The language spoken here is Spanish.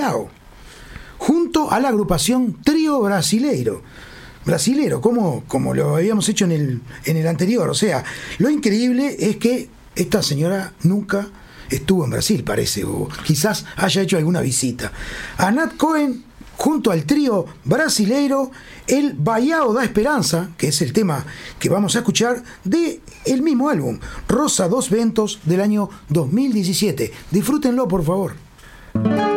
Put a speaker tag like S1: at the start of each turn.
S1: Baiao, junto a la agrupación Trío Brasileiro, como lo habíamos hecho en el anterior. O sea, lo increíble es que esta señora nunca estuvo en Brasil, parece, o quizás haya hecho alguna visita. A Nat Cohen, junto al trío brasileiro, el Baiao da Esperanza, que es el tema que vamos a escuchar de el mismo álbum, Rosa dos Ventos, del año 2017. Disfrútenlo, por favor.